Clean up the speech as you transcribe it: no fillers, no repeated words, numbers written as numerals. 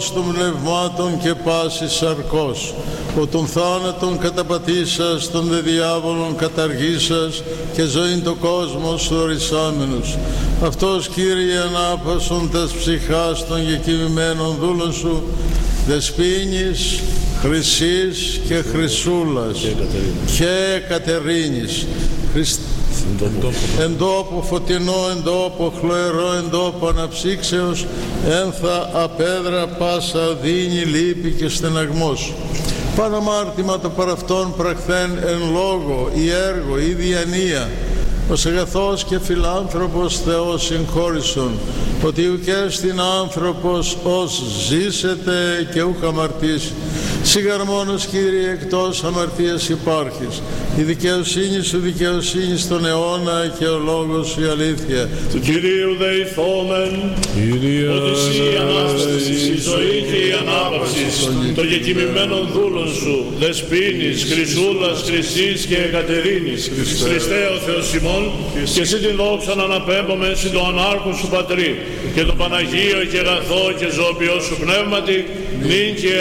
των πνευμάτων και πάσης σαρκός, ο των θάνατων καταπατήσας, των δε διάβολων καταργήσας και ζωήν το κόσμος ορισάμενος. Αυτός, Κύριε, ανάπασον τας ψυχάς των γεκοιμημένων δούλων σου, Δεσποίνης, Χρυσής και Χρυσούλας και Κατερίνης, εν τόπο φωτεινό, εν τόπο χλωερό, εν τόπο αναψύξεως, ένθα απέδρα πάσα δίνη, λύπη και στεναγμός. Παναμάρτημα το παραυτόν πραχθέν εν λόγω ή έργο ή διανία, ως αγαθός και φιλάνθρωπος Θεός συγχώρησον, ότι ουκέστην άνθρωπος ως ζήσετε και ουκ αμαρτήσει. Σιγαρμόνος, Κύριε, εκτός αμαρτίας υπάρχεις. Η δικαιοσύνη σου δικαιοσύνη στον αιώνα και ο λόγος σου η αλήθεια. Του Κυρίου δεηθόμεν, ότι εσύ η Ανάσταση, η ζωή και η ανάπαυση των γεκοιμημένων δούλων σου, Δεσποίνης, Χρυσούλας, Χρυσής και Κατερίνης, Χριστέ ο Θεός ημών, και εσύ την δόξα να αναπέμπομεν συν το ανάρχον σου Πατρί και το Παναγίο και αγαθό και ζωοποιό σου πνεύματι, νυν και